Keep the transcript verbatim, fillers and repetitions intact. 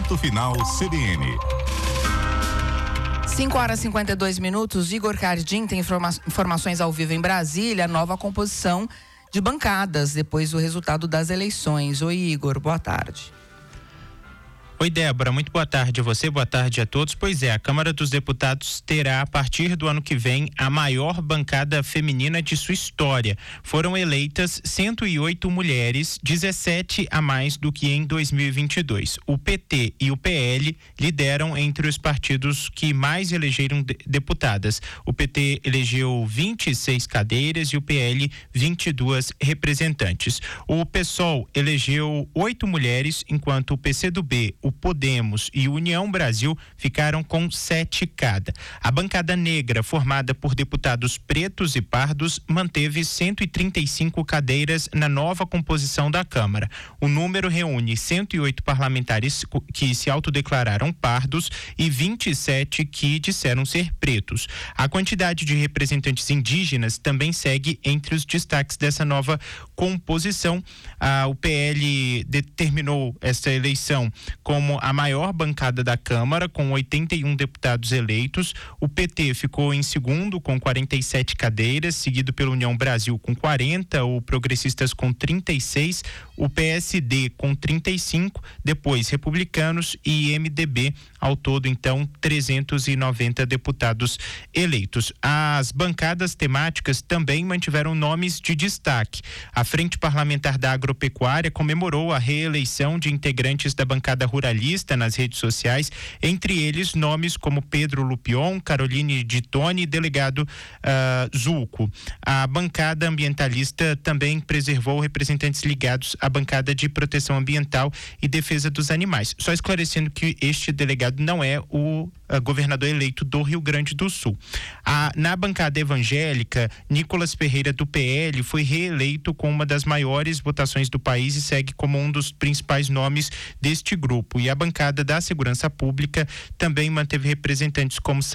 Ponto Final C B N. cinco horas e cinquenta e dois minutos. Igor Cardim tem informa- informações ao vivo em Brasília, nova composição de bancadas depois do resultado das eleições. Oi, Igor, boa tarde. Oi, Débora, muito boa tarde a você, boa tarde a todos. Pois é, a Câmara dos Deputados terá, a partir do ano que vem, a maior bancada feminina de sua história. Foram eleitas cento e oito mulheres, dezessete a mais do que em dois mil e vinte e dois. O P T e o P L lideram entre os partidos que mais elegeram de- deputadas. O P T elegeu vinte e seis cadeiras e o P L vinte e duas representantes. O PSOL elegeu oito mulheres, enquanto o P C do B, o Podemos e o União Brasil ficaram com sete cada. A bancada negra, formada por deputados pretos e pardos, manteve cento e trinta e cinco cadeiras na nova composição da Câmara. O número reúne cento e oito parlamentares que se autodeclararam pardos e vinte e sete que disseram ser pretos. A quantidade de representantes indígenas também segue entre os destaques dessa nova composição. Ah, o P L determinou esta eleição como a maior bancada da Câmara, com oitenta e um deputados eleitos. O P T ficou em segundo, com quarenta e sete cadeiras, seguido pela União Brasil com quarenta, o Progressistas com trinta e seis, o P S D com trinta e cinco, depois Republicanos e M D B, ao todo então trezentos e noventa deputados eleitos. As bancadas temáticas também mantiveram nomes de destaque. A Frente Parlamentar da Agropecuária comemorou a reeleição de integrantes da bancada ruralista nas redes sociais, entre eles nomes como Pedro Lupion, Caroline de Toni e delegado uh, Zulco. A bancada ambientalista também preservou representantes ligados à bancada de proteção ambiental e defesa dos animais. Só esclarecendo que este delegado não é o uh, governador eleito do Rio Grande do Sul. A, na bancada evangélica, Nicolas Ferreira do P L foi reeleito com uma das maiores votações do país e segue como um dos principais nomes deste grupo. E a bancada da Segurança Pública também manteve representantes como